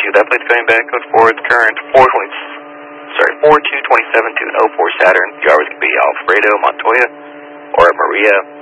that plate's coming back, code 4, it's current 4227 to an 04 Saturn. Drivers can be Alfredo, Montoya, or Maria.